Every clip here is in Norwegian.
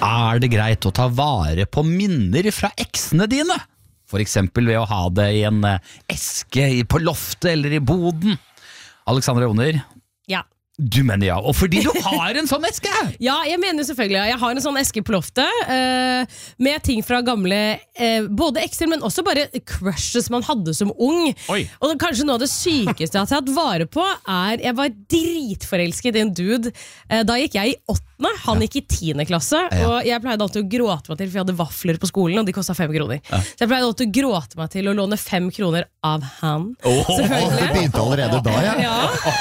det greit å ta vare på minner fra eksene dine? For eksempel ved å ha det i en eske på loftet eller i boden. Alexandra Joner? Ja. Du mener ja, og fordi du har en sånn eske? Ja, jeg mener selvfølgelig ja. Jeg har en sånn eske på loftet med ting fra gamle både ekser, men også bare crushes man hadde som ung. Oi. Og kanskje noe av det sykeste jeg har hatt vare på jeg var dritforelsket i en dude. Da gikk jeg i 8., han gikk i 10. klasse, og jeg pleide alltid å gråte meg til, for jeg hadde vafler på skolen, og de kostet 5 kroner. Så jeg pleide alltid å gråte meg til å låne 5 kroner av han. Det begynte allerede da, ja.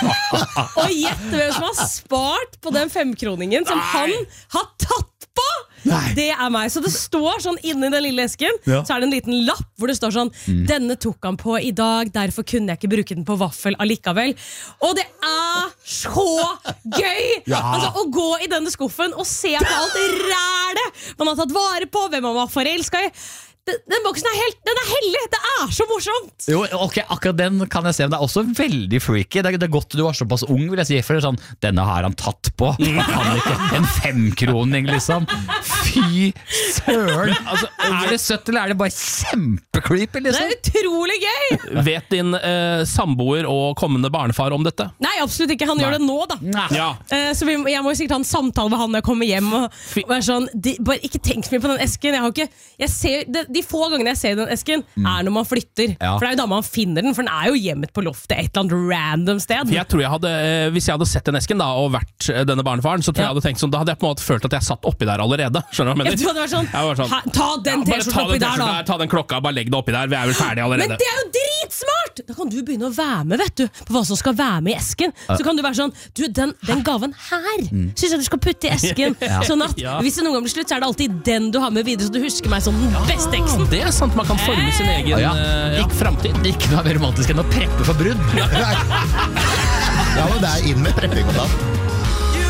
Og gjett hvem som har spart på den 5-kroningen som han har tatt på. Det meg. Så det står sånn inni den lille esken, så det en liten lapp hvor det står sånn, denne tok han på i dag, derfor kunne jeg ikke bruke den på vaffel allikevel. Og det så gøy altså, å gå i denne skuffen og se på alt rælet man har tatt vare på, hvem man var forelsket i. Den boksen den hellig, det så morsomt. Jo, ok, akkurat den kan jeg se, men det også veldig freaky. Det godt du var såpass ung, vil jeg si, for det sånn, denne har han tatt på. Han kan ikke en 5-kroning, liksom. Fy søren. Altså, det søtt, eller det bare kjempecreepy, liksom? Det utrolig gøy. Vet din samboer og kommende barnefar om dette? Nei, absolutt ikke. Han gjør det nå, da. Ja. Så jeg må sikkert ha en samtale med han når jeg kommer hjem og være sånn, bare ikke tenk så mye på den esken. Jeg ser de få gangene jeg ser den esken når man flytter, for det jo da man finner den, for den jo gjemt på loftet et eller annet random sted. Jeg tror hvis jeg hadde sett den esken da, og vært denne barnefaren, så tror jeg hadde tenkt sånn, da hadde jeg på en måte følt at jeg satt oppi der allerede. Skjønner du hva jeg mener? Jeg tror det var sånn, ta den t-skjorten oppi der da. Ta den klokka, bare legg det oppi der, vi vel ferdige allerede. Men det jo dritsmart! Da kan du begynne å være med, vet du, på hva som skal være med i esken. Så kan du være sånn, du, den gaven her synes jeg du skal putte i esken. Sånn at hvis det noen gang blir slutt, så det alltid den du har med videre, så du husker meg som den beste eksen. Det sant, man kan forme sin egen fremtid. Ikke noe mer romantisk enn å preppe for brudd. Ja, men det inn med prepping og da.